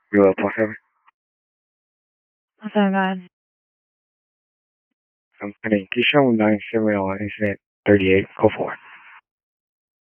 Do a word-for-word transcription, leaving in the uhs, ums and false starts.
You will pause over. I'm sorry, go ahead. Um, I mean, can you show nine seven one incident thirty-eight? Go for it.